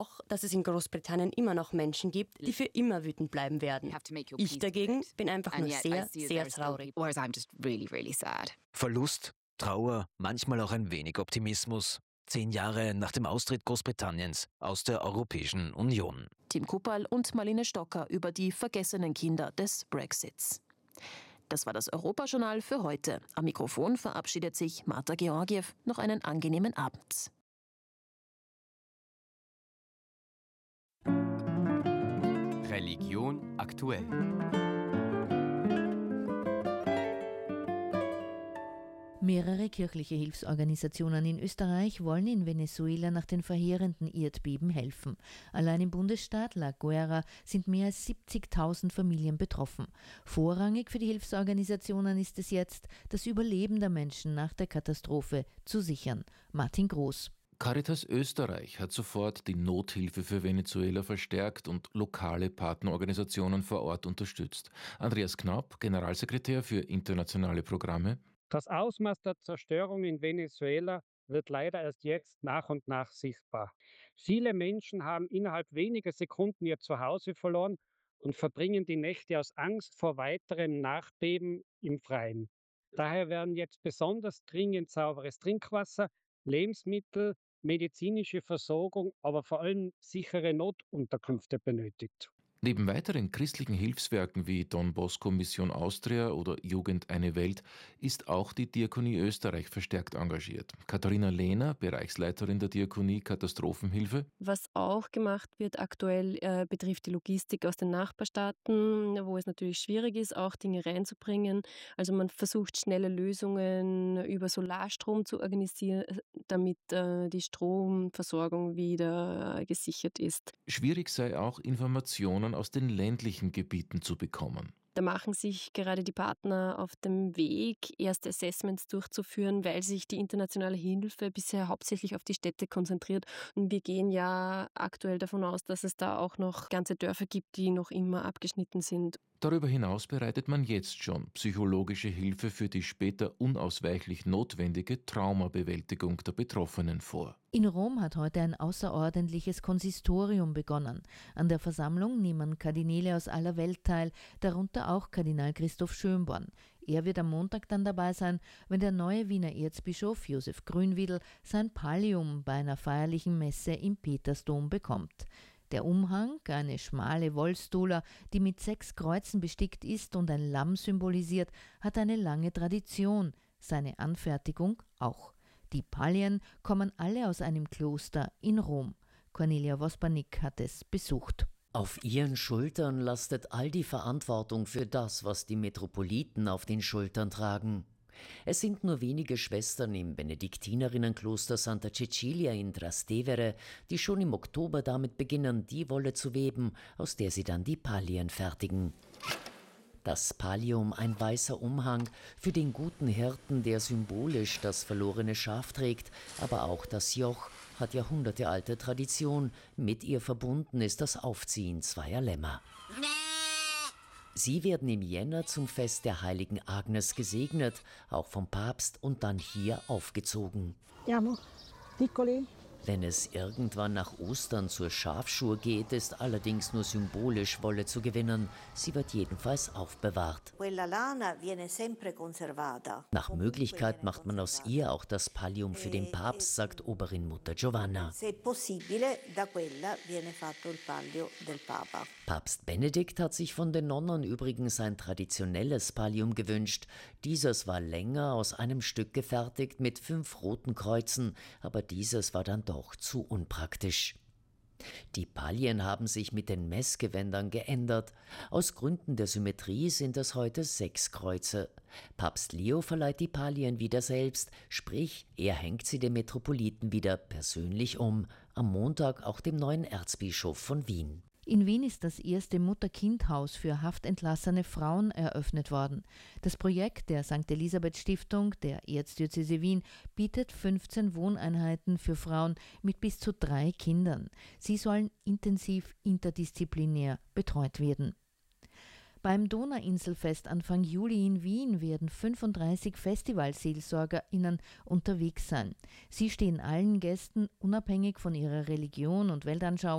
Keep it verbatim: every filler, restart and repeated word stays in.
auch, dass es in Großbritannien immer noch Menschen gibt, die für immer wütend bleiben werden. Ich dagegen bin einfach nur sehr, sehr traurig. Verlust, Trauer, manchmal auch ein wenig Optimismus. Zehn Jahre nach dem Austritt Großbritanniens aus der Europäischen Union. Tim Kupperl und Marlene Stocker über die vergessenen Kinder des Brexits. Das war das Europajournal für heute. Am Mikrofon verabschiedet sich Marta Georgiew. Noch einen angenehmen Abend. Religion aktuell. Mehrere kirchliche Hilfsorganisationen in Österreich wollen in Venezuela nach den verheerenden Erdbeben helfen. Allein im Bundesstaat La Guaira sind mehr als siebzigtausend Familien betroffen. Vorrangig für die Hilfsorganisationen ist es jetzt, das Überleben der Menschen nach der Katastrophe zu sichern. Martin Groß. Caritas Österreich hat sofort die Nothilfe für Venezuela verstärkt und lokale Partnerorganisationen vor Ort unterstützt. Andreas Knapp, Generalsekretär für internationale Programme. Das Ausmaß der Zerstörung in Venezuela wird leider erst jetzt nach und nach sichtbar. Viele Menschen haben innerhalb weniger Sekunden ihr Zuhause verloren und verbringen die Nächte aus Angst vor weiterem Nachbeben im Freien. Daher werden jetzt besonders dringend sauberes Trinkwasser, Lebensmittel, medizinische Versorgung, aber vor allem sichere Notunterkünfte benötigt. Neben weiteren christlichen Hilfswerken wie Don Bosco Mission Austria oder Jugend eine Welt ist auch die Diakonie Österreich verstärkt engagiert. Katharina Lehner, Bereichsleiterin der Diakonie Katastrophenhilfe. Was auch gemacht wird aktuell, äh, betrifft die Logistik aus den Nachbarstaaten, wo es natürlich schwierig ist, auch Dinge reinzubringen. Also man versucht schnelle Lösungen über Solarstrom zu organisieren, damit äh, die Stromversorgung wieder äh, gesichert ist. Schwierig sei auch Informationen aus den ländlichen Gebieten zu bekommen. Da machen sich gerade die Partner auf dem Weg, erste Assessments durchzuführen, weil sich die internationale Hilfe bisher hauptsächlich auf die Städte konzentriert. Und wir gehen ja aktuell davon aus, dass es da auch noch ganze Dörfer gibt, die noch immer abgeschnitten sind. Darüber hinaus bereitet man jetzt schon psychologische Hilfe für die später unausweichlich notwendige Traumabewältigung der Betroffenen vor. In Rom hat heute ein außerordentliches Konsistorium begonnen. An der Versammlung nehmen Kardinäle aus aller Welt teil, darunter auch Kardinal Christoph Schönborn. Er wird am Montag dann dabei sein, wenn der neue Wiener Erzbischof Josef Grünwiedl sein Pallium bei einer feierlichen Messe im Petersdom bekommt. Der Umhang, eine schmale Wollstola, die mit sechs Kreuzen bestickt ist und ein Lamm symbolisiert, hat eine lange Tradition, seine Anfertigung auch. Die Pallien kommen alle aus einem Kloster in Rom. Cornelia Vospanik hat es besucht. Auf ihren Schultern lastet all die Verantwortung für das, was die Metropoliten auf den Schultern tragen. Es sind nur wenige Schwestern im Benediktinerinnenkloster Santa Cecilia in Trastevere, die schon im Oktober damit beginnen, die Wolle zu weben, aus der sie dann die Pallien fertigen. Das Pallium, ein weißer Umhang, für den guten Hirten, der symbolisch das verlorene Schaf trägt, aber auch das Joch, hat jahrhundertealte Tradition. Mit ihr verbunden ist das Aufziehen zweier Lämmer. Sie werden im Jänner zum Fest der heiligen Agnes gesegnet, auch vom Papst, und dann hier aufgezogen. Andiamo, piccoli. Wenn es irgendwann nach Ostern zur Schafschur geht, ist allerdings nur symbolisch Wolle zu gewinnen. Sie wird jedenfalls aufbewahrt. Nach Möglichkeit macht man aus ihr auch das Pallium für den Papst, sagt Oberin Mutter Giovanna. Papst Benedikt hat sich von den Nonnen übrigens ein traditionelles Pallium gewünscht. Dieses war länger, aus einem Stück gefertigt, mit fünf roten Kreuzen, aber dieses war dann doch zu unpraktisch. Die Pallien haben sich mit den Messgewändern geändert. Aus Gründen der Symmetrie sind es heute sechs Kreuze. Papst Leo verleiht die Pallien wieder selbst, sprich, er hängt sie dem Metropoliten wieder persönlich um. Am Montag auch dem neuen Erzbischof von Wien. In Wien ist das erste Mutter-Kind-Haus für haftentlassene Frauen eröffnet worden. Das Projekt der Sankt Elisabeth Stiftung der Erzdiözese Wien bietet fünfzehn Wohneinheiten für Frauen mit bis zu drei Kindern. Sie sollen intensiv interdisziplinär betreut werden. Beim Donauinselfest Anfang Juli in Wien werden fünfunddreißig FestivalseelsorgerInnen unterwegs sein. Sie stehen allen Gästen unabhängig von ihrer Religion und Weltanschauung